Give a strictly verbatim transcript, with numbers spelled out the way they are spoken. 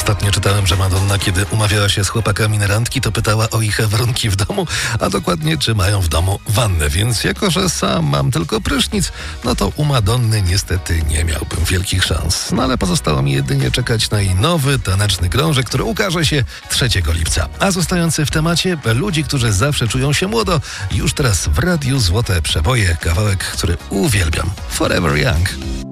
Ostatnio czytałem, że Madonna, kiedy umawiała się z chłopakami na randki, to pytała o ich warunki w domu, a dokładnie czy mają w domu wannę, więc jako, że sam mam tylko prysznic, no to u Madonny niestety nie miałbym wielkich szans. No ale pozostało mi jedynie czekać na jej nowy, taneczny krążek, który ukaże się trzeciego lipca. A zostający w temacie, ludzi, którzy zawsze czują się młodo, już teraz w radiu Złote Przeboje, kawałek, który uwielbiam. Forever Young.